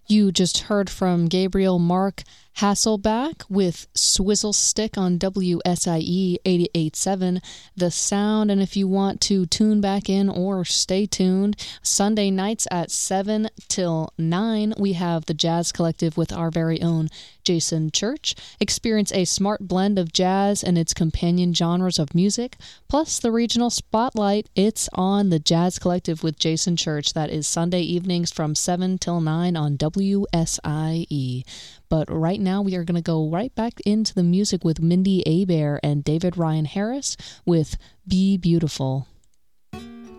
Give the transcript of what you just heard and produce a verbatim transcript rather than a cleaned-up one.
You just heard from Gabriel Mark Hasselback with Swizzle Stick on W S I E eighty-eight point seven, The Sound. And if you want to tune back in or stay tuned, Sunday nights at seven till nine, we have the Jazz Collective with our very own Jason Church. Experience a smart blend of jazz and its companion genres of music, plus the regional spotlight. It's on the Jazz Collective with Jason Church. That is Sunday evenings from seven till nine on W S I E. But right now we are going to go right back into the music with Mindy Abair and David Ryan Harris with Be Beautiful.